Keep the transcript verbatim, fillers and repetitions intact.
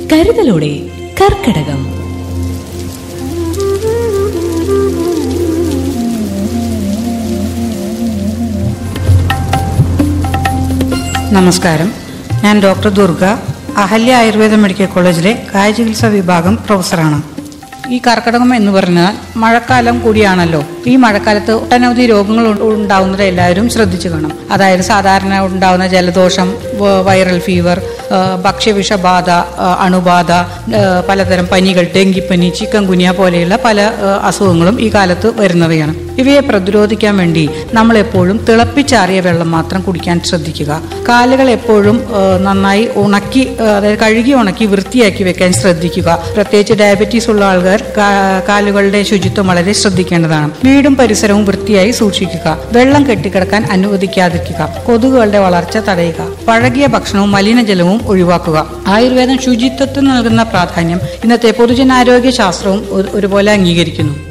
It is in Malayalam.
കരുതലോടെ കർക്കടകം. നമസ്കാരം, ഞാൻ ഡോക്ടർ ദുർഗ, അഹല്യ ആയുർവേദ മെഡിക്കൽ കോളേജിലെ കായ ചികിത്സാ വിഭാഗം പ്രൊഫസറാണ്. ഈ കർക്കടകം എന്ന് പറഞ്ഞാൽ മഴക്കാലം കൂടിയാണല്ലോ. ഈ മഴക്കാലത്ത് ഒട്ടനവധി രോഗങ്ങൾ ഉണ്ടാവുന്നത് എല്ലാവരും ശ്രദ്ധിച്ചു കാണും. അതായത് സാധാരണ ഉണ്ടാവുന്ന ജലദോഷം, വൈറൽ ഫീവർ, ഭക്ഷ്യവിഷബാധ, അണുബാധ, പലതരം പനികൾ, ഡെങ്കിപ്പനി, ചിക്കൻ ഗുനിയ പോലെയുള്ള പല അസുഖങ്ങളും ഈ കാലത്ത് വരുന്നവയാണ്. ഇവയെ പ്രതിരോധിക്കാൻ വേണ്ടി നമ്മൾ എപ്പോഴും തിളപ്പിച്ചാറിയ വെള്ളം മാത്രം കുടിക്കാൻ ശ്രദ്ധിക്കുക. കാലുകൾ എപ്പോഴും നന്നായി ഉണക്കി, അതായത് കഴുകി ഉണക്കി വൃത്തിയാക്കി വെക്കാൻ ശ്രദ്ധിക്കുക. പ്രത്യേകിച്ച് ഡയബറ്റീസ് ഉള്ള ആൾക്കാർ കാലുകളുടെ ശുചിത്വം വളരെ ശ്രദ്ധിക്കേണ്ടതാണ്. വീടും പരിസരവും വൃത്തിയായി സൂക്ഷിക്കുക. വെള്ളം കെട്ടിക്കിടക്കാൻ അനുവദിക്കാതിരിക്കുക. കൊതുകുകളുടെ വളർച്ച തടയുക. പഴകിയ ഭക്ഷണവും മലിനജലവും ഒഴിവാക്കുക. ആയുർവേദം ശുചിത്വത്തിന് നൽകുന്ന പ്രാധാന്യം ഇന്നത്തെ പൊതുജനാരോഗ്യ ശാസ്ത്രവും ഒരുപോലെ അംഗീകരിക്കുന്നു.